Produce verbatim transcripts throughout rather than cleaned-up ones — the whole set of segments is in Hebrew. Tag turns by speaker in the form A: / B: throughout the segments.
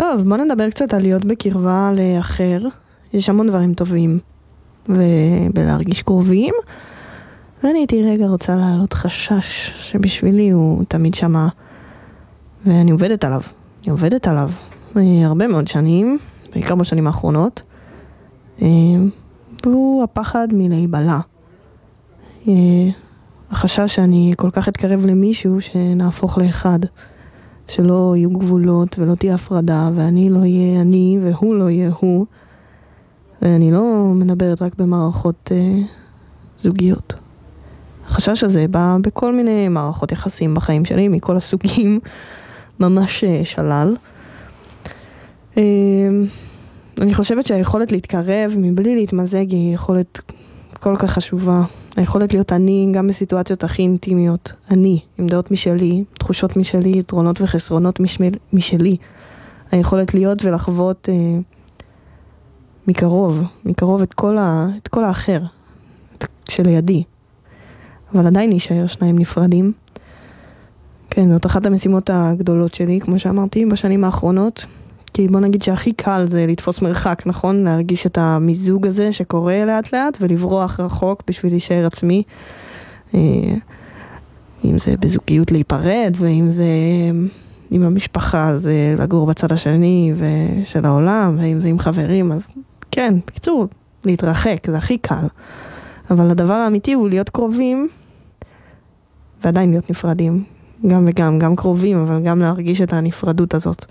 A: טוב, בוא נדבר קצת על להיות בקרבה לאחר. יש המון דברים טובים ובלהרגיש קרובים. ואני הייתי רגע רוצה להעלות חשש שבשבילי הוא תמיד שמה, ואני עובדת עליו. אני עובדת עליו הרבה מאוד שנים, בעיקר בשנים האחרונות. והוא הפחד מלהיבלה. החשש שאני כל כך אתקרב למישהו שנהפוך לאחד. שלא יהיו גבולות ולא תהיה הפרדה, ואני לא יהיה אני והוא לא יהיה הוא. ואני לא מדברת רק במערכות אה, זוגיות. החשש הזה בא בכל מיני מערכות יחסים בחיים שלי, מכל הסוגים, ממש אה, שלל. אה, אני חושבת שהיכולת להתקרב מבלי להתמזג היא יכולת כל כך חשובה. היכולת להיות אני גם בסיטואציות הכי אינטימיות. אני, עם דעות משלי, תחושות משלי, יתרונות וחסרונות משמל, משלי. היכולת להיות ולחוות אה, מקרוב, מקרוב את כל, ה, את כל האחר את, שלידי. אבל עדיין נשאר שניים נפרדים. כן, זאת אחת המשימות הגדולות שלי, כמו שאמרתי, בשנים האחרונות. כי בוא נגיד שהכי קל זה לתפוס מרחק, נכון? להרגיש את המיזוג הזה שקורה לאט לאט ולברוח רחוק בשביל להישאר עצמי. אם זה בזוגיות להיפרד, ואם זה עם המשפחה זה לגור בצד השני של העולם, ואם זה עם חברים, אז כן, בקיצור, להתרחק, זה הכי קל. אבל הדבר האמיתי הוא להיות קרובים ועדיין להיות נפרדים. גם וגם, גם קרובים, אבל גם להרגיש את הנפרדות הזאת.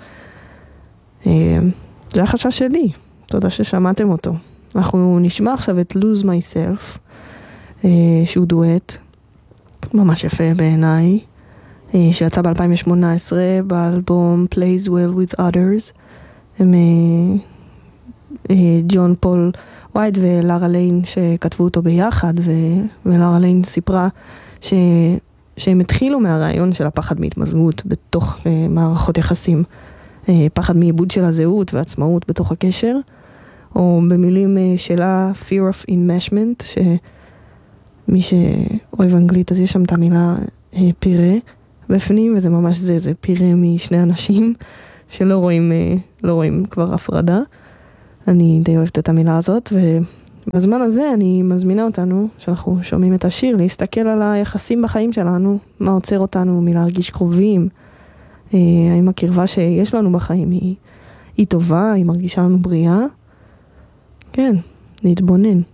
A: זה החשש שלי, תודה ששמעתם אותו. אנחנו נשמע עכשיו את Lose Myself, שהוא דואט, ממש יפה בעיניי, שיצא ב-אלפיים שמונה עשרה באלבום Plays Well With Others, הם ג'ון פול ווייט ולארה ליין שכתבו אותו ביחד, ולארה ליין סיפרה ש... שהם התחילו מהרעיון של הפחד מהתמזגות בתוך מערכות יחסים. פחד מאיבוד של הזהות ועצמאות בתוך הקשר, או במילים שלה fear of enmeshment, שמי שאוהב אנגלית אז יש שם את המילה פירה בפנים, וזה ממש זה, זה פירה משני אנשים שלא רואים, לא רואים כבר הפרדה. אני די אוהבת את המילה הזאת, ובזמן הזה אני מזמינה אותנו, שאנחנו שומעים את השיר, להסתכל על היחסים בחיים שלנו, מה עוצר אותנו מלהרגיש קרובים, האם הקרבה שיש לנו בחיים היא, היא טובה, היא מרגישה לנו בריאה. כן, להתבונן.